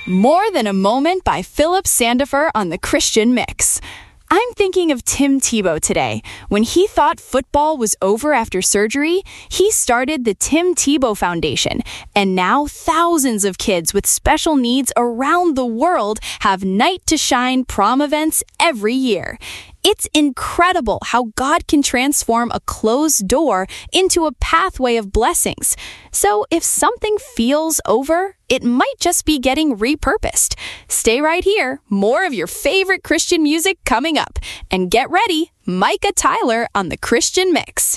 More Than a Moment by Philip Sandifer on the Christian Mix. I'm thinking of Tim Tebow today. When he thought football was over after surgery, he started the Tim Tebow Foundation. And now thousands of kids with special needs around the world have Night to Shine prom events every year. It's incredible how God can transform a closed door into a pathway of blessings. So if something feels over, it might just be getting repurposed. Stay right here. More of your favorite Christian music coming up. And get ready, Micah Tyler on the Christian Mix.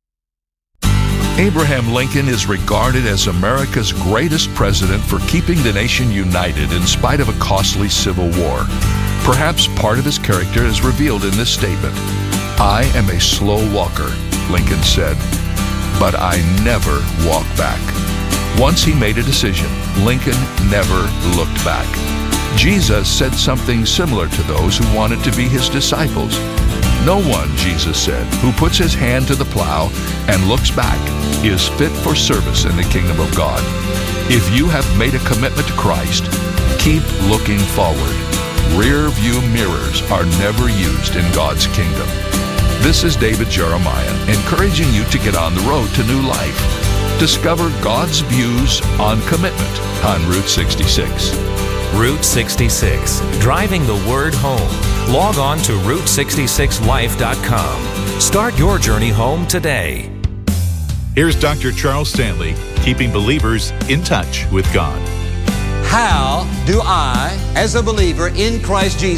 Abraham Lincoln is regarded as America's greatest president for keeping the nation united in spite of a costly civil war. Perhaps part of his character is revealed in this statement. "I am a slow walker," Lincoln said, "but I never walk back." Once he made a decision, Lincoln never looked back. Jesus said something similar to those who wanted to be his disciples. "No one," Jesus said, "who puts his hand to the plow and looks back is fit for service in the kingdom of God." If you have made a commitment to Christ, keep looking forward. Rear view mirrors are never used in God's kingdom. This is David Jeremiah, encouraging you to get on the road to new life. Discover God's views on commitment on Route 66. Route 66, driving the word home. Log on to Route66Life.com. Start your journey home today. Here's Dr. Charles Stanley, keeping believers in touch with God. How do I, as a believer in Christ Jesus,